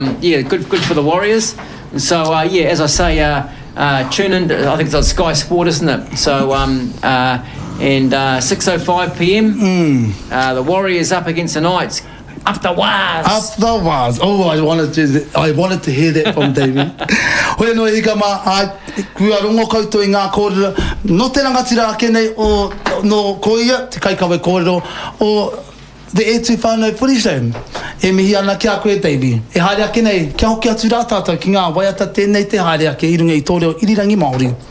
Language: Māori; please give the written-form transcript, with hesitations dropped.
yeah, good for the Warriors. And so yeah, as I say, tune in. I think it's on Sky Sport, isn't it? So and 6:05 p.m. The Warriors up against the Knights. Up the Waz. Up the Waz. Oh, I wanted to hear that from David. Hoi no i ka ma kua rongo koutou I ngā kōrero no te rangatira ake nei o no koia te kaikawe kōrero o the Etu Whānau Footy Show. E mihi ana ki a koe, Davey. E haere ake nei, kia hoki atu rā tātou ki ngā waiata tēnei te haere ake I runga I tōreo irirangi Māori.